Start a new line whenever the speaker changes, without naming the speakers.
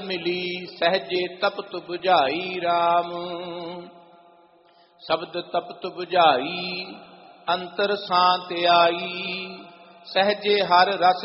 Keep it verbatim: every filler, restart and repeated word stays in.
मिली सहजे तपत बुझाई राम। शब्द तपत बुझाई अंतर शांत आई सहजे हर रस